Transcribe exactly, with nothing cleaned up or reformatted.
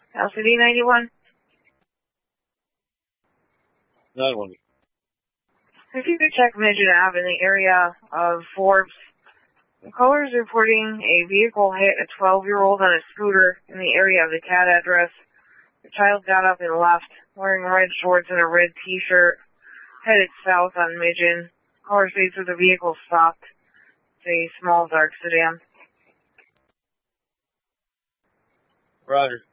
L C D ninety-one. nine one. If you could check Midget Ave in the area of Forbes. The caller is reporting a vehicle hit a twelve-year-old on a scooter in the area of the C A D address. The child got up and left, wearing red shorts and a red T-shirt, headed south on Midget. Caller states that the vehicle stopped. It's a small dark sedan. Roger.